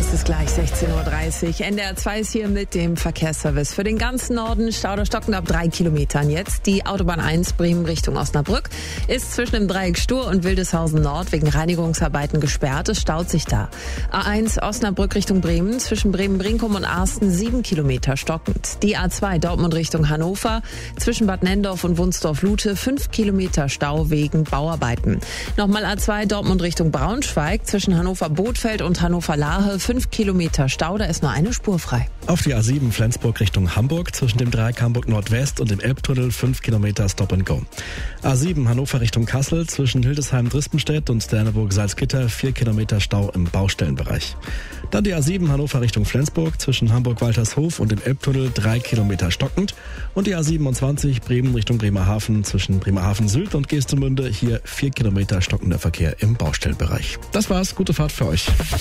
Es ist gleich 16.30 Uhr. NDR 2 ist hier mit dem Verkehrsservice. Für den ganzen Norden Stau oder stockend ab 3 Kilometern jetzt. Die Autobahn 1 Bremen Richtung Osnabrück ist zwischen dem Dreieck Stur und Wildeshausen Nord wegen Reinigungsarbeiten gesperrt. Es staut sich da. A1 Osnabrück Richtung Bremen zwischen Bremen-Brinkum und Arsten 7 Kilometer stockend. Die A2 Dortmund Richtung Hannover zwischen Bad Nenndorf und Wunsdorf-Lute 5 Kilometer Stau wegen Bauarbeiten. Nochmal A2 Dortmund Richtung Braunschweig zwischen Hannover-Bothfeld und Hannover-Lahe 5 Kilometer Stau, da ist nur eine Spur frei. Auf die A7 Flensburg Richtung Hamburg zwischen dem Dreieck Hamburg Nordwest und dem Elbtunnel 5 Kilometer Stop and Go. A7 Hannover Richtung Kassel zwischen Hildesheim-Drispenstedt und Sterneburg-Salzgitter 4 Kilometer Stau im Baustellenbereich. Dann die A7 Hannover Richtung Flensburg zwischen Hamburg-Waltershof und dem Elbtunnel 3 Kilometer stockend. Und die A27 Bremen Richtung Bremerhaven zwischen Bremerhaven Süd und Geestemünde hier 4 Kilometer stockender Verkehr im Baustellenbereich. Das war's, gute Fahrt für euch.